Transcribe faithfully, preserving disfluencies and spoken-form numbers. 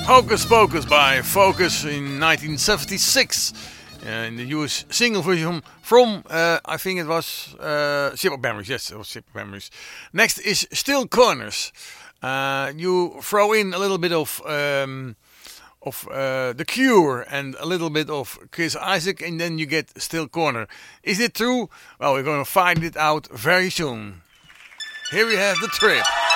Hocus Pocus by Focus in nineteen seventy-six. Uh, in the U S single version from, uh, I think it was uh, Ship of Memories. Yes, it was Ship of Memories. Next is Still Corners. Uh, you throw in a little bit of um, of uh, The Cure and a little bit of Chris Isaak, and then you get Still Corner. Is it true? Well, we're going to find it out very soon. Here we have The Trip.